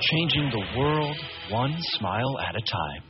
changing the world one smile at a time.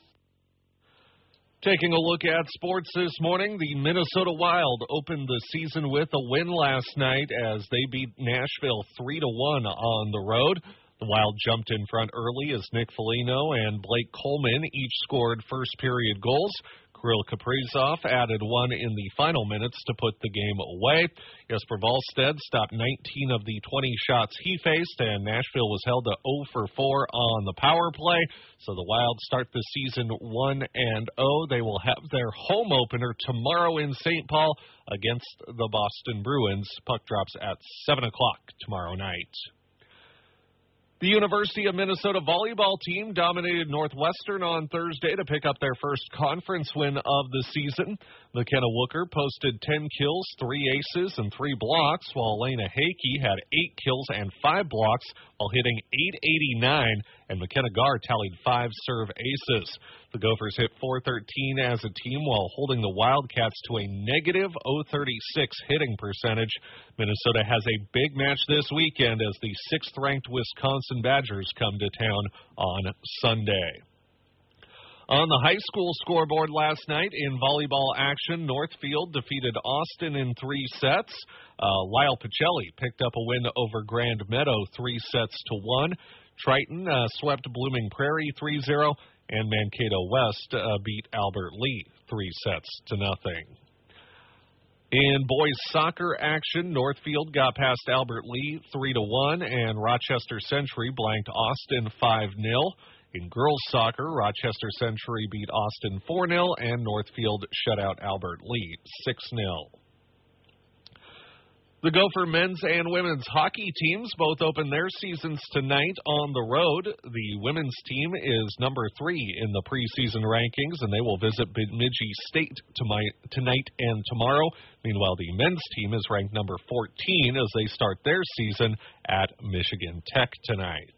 Taking a look at sports this morning, the Minnesota Wild opened the season with a win last night as they beat Nashville 3-1 on the road. The Wild jumped in front early as Nick Foligno and Blake Coleman each scored first-period goals. Kirill Kaprizov added one in the final minutes to put the game away. Jesper Wallstedt stopped 19 of the 20 shots he faced, and Nashville was held to 0 for 4 on the power play. So the Wild start the season 1-0. They will have their home opener tomorrow in St. Paul against the Boston Bruins. Puck drops at 7 o'clock tomorrow night. The University of Minnesota volleyball team dominated Northwestern on Thursday to pick up their first conference win of the season. McKenna Wooker posted 10 kills, 3 aces, and 3 blocks, while Elena Hakey had 8 kills and 5 blocks while hitting .889, and McKenna Garr tallied 5 serve aces. The Gophers hit .413 as a team while holding the Wildcats to a negative .036 hitting percentage. Minnesota has a big match this weekend as the 6th-ranked Wisconsin Badgers come to town on Sunday. On the high school scoreboard last night in volleyball action, Northfield defeated Austin in 3 sets. Lyle Pacelli picked up a win over Grand Meadow 3-1. Triton swept Blooming Prairie 3-0, and Mankato West beat Albert Lee 3-0. In boys soccer action, Northfield got past Albert Lee 3-1, and Rochester Century blanked Austin 5-0. In girls soccer, Rochester Century beat Austin 4-0, and Northfield shut out Albert Lee 6-0. The Gopher men's and women's hockey teams both open their seasons tonight on the road. The women's team is number 3 in the preseason rankings, and they will visit Bemidji State tonight and tomorrow. Meanwhile, the men's team is ranked number 14 as they start their season at Michigan Tech tonight.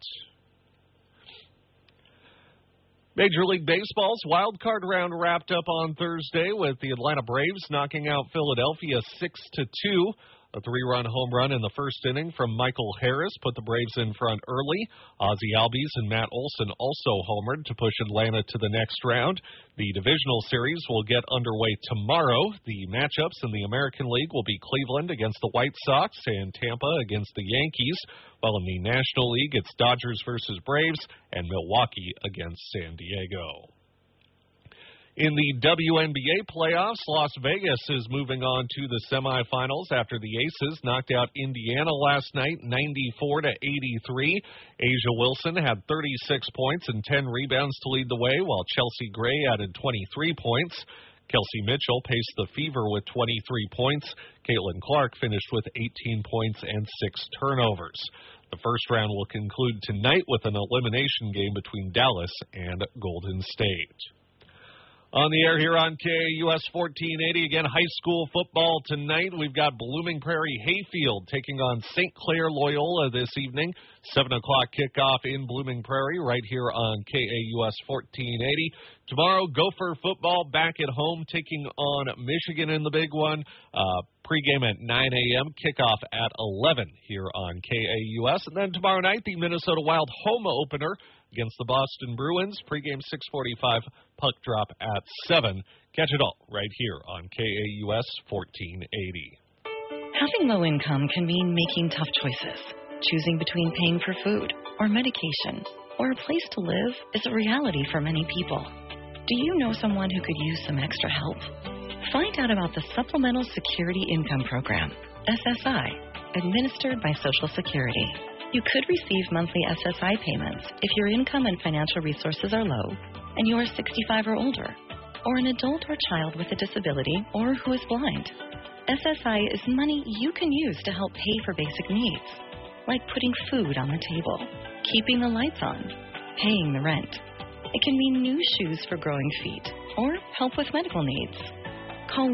Major League Baseball's wild card round wrapped up on Thursday with the Atlanta Braves knocking out Philadelphia 6-2. A 3-run home run in the first inning from Michael Harris put the Braves in front early. Ozzie Albies and Matt Olson also homered to push Atlanta to the next round. The divisional series will get underway tomorrow. The matchups in the American League will be Cleveland against the White Sox and Tampa against the Yankees, while in the National League it's Dodgers versus Braves and Milwaukee against San Diego. In the WNBA playoffs, Las Vegas is moving on to the semifinals after the Aces knocked out Indiana last night 94-83. Asia Wilson had 36 points and 10 rebounds to lead the way, while Chelsea Gray added 23 points. Kelsey Mitchell paced the Fever with 23 points. Caitlin Clark finished with 18 points and 6 turnovers. The first round will conclude tonight with an elimination game between Dallas and Golden State. On the air here on KAUS 1480, again, high school football tonight. We've got Blooming Prairie Hayfield taking on St. Clair Loyola this evening. 7 o'clock kickoff in Blooming Prairie right here on KAUS 1480. Tomorrow, Gopher football back at home taking on Michigan in the big one. Pregame at 9 a.m., kickoff at 11 here on KAUS. And then tomorrow night, the Minnesota Wild home opener against the Boston Bruins. Pregame 6:45, puck drop at 7. Catch it all right here on KAUS 1480. Having low income can mean making tough choices. Choosing between paying for food or medication or a place to live is a reality for many people. Do you know someone who could use some extra help? Find out about the Supplemental Security Income Program, SSI, administered by Social Security. You could receive monthly SSI payments if your income and financial resources are low and you are 65 or older, or an adult or child with a disability or who is blind. SSI is money you can use to help pay for basic needs, like putting food on the table, keeping the lights on, paying the rent. It can mean new shoes for growing feet or help with medical needs. Call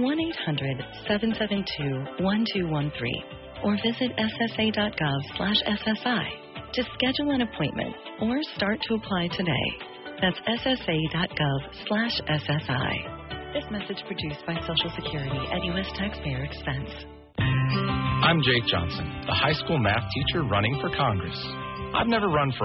1-800-772-1213 or visit ssa.gov/SSI to schedule an appointment or start to apply today. That's ssa.gov/SSI. This message produced by Social Security at U.S. taxpayer expense. I'm Jake Johnson, the high school math teacher running for Congress. I've never run for